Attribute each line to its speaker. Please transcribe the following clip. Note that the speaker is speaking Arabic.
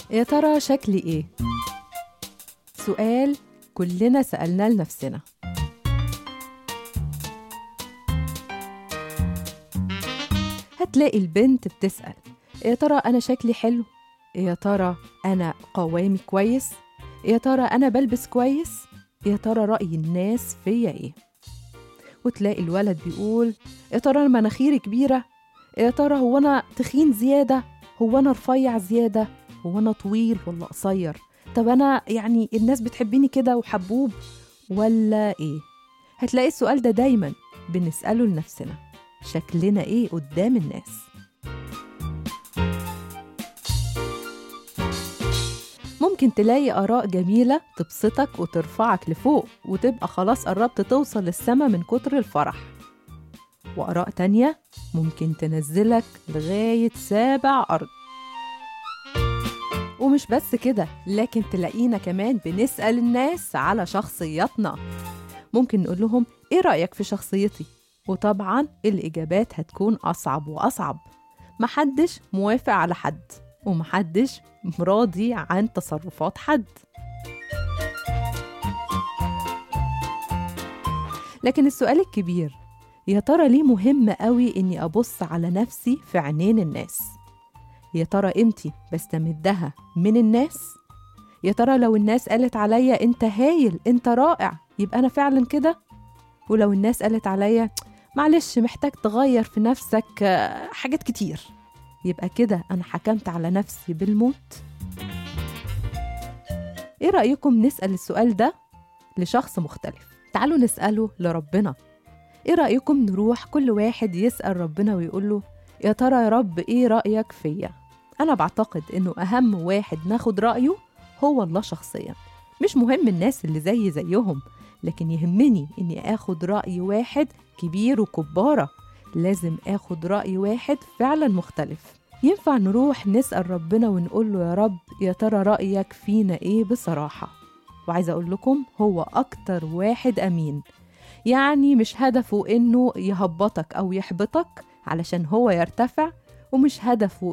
Speaker 1: يا ترى شكلي إيه؟ سؤال كلنا سألناه لنفسنا. هتلاقي البنت بتسأل: يا ترى أنا شكلي حلو؟ يا ترى أنا قوامي كويس؟ يا ترى أنا بلبس كويس؟ يا ترى رأي الناس فيا إيه؟ وتلاقي الولد بيقول: يا ترى أنا مناخيري كبيرة؟ يا ترى هو أنا تخين زيادة؟ هو أنا رفيع زيادة؟ هو أنا طويل ولا قصير؟ طب أنا يعني الناس بتحبيني كده وحبوب ولا إيه؟ هتلاقي السؤال ده دايما بنسأله لنفسنا: شكلنا إيه قدام الناس؟ ممكن تلاقي آراء جميلة تبسطك وترفعك لفوق وتبقى خلاص قربت توصل للسما من كتر الفرح، وآراء تانية ممكن تنزلك لغاية 7 أرض. ومش بس كده، لكن تلاقينا كمان بنسأل الناس على شخصياتنا. ممكن نقول لهم: إيه رأيك في شخصيتي؟ وطبعاً الإجابات هتكون أصعب وأصعب. محدش موافق على حد، ومحدش راضي عن تصرفات حد. لكن السؤال الكبير: يا ترى ليه مهم قوي إني أبص على نفسي في عينين الناس؟ يا ترى قيمتي بستمدها من الناس؟ يا ترى لو الناس قالت عليا أنت هايل، أنت رائع، يبقى أنا فعلا كده؟ ولو الناس قالت عليا معلش محتاج تغير في نفسك حاجات كتير، يبقى كده أنا حكمت على نفسي بالموت؟ إيه رأيكم نسأل السؤال ده لشخص مختلف؟ تعالوا نسأله لربنا. إيه رأيكم نروح كل واحد يسأل ربنا ويقول له: يا ترى يا رب إيه رأيك فيا؟ أنا بعتقد إنه أهم واحد ناخد رأيه هو الله شخصيا. مش مهم الناس اللي زيهم، لكن يهمني إني آخد رأي واحد كبير وكبارة. لازم آخد رأي واحد فعلا مختلف. ينفع نروح نسأل ربنا ونقول له: يا رب يا ترى رأيك فينا إيه بصراحة؟ وعايزة أقول لكم هو أكتر واحد أمين، يعني مش هدفه إنه يهبطك أو يحبطك علشان هو يرتفع، ومش هدفه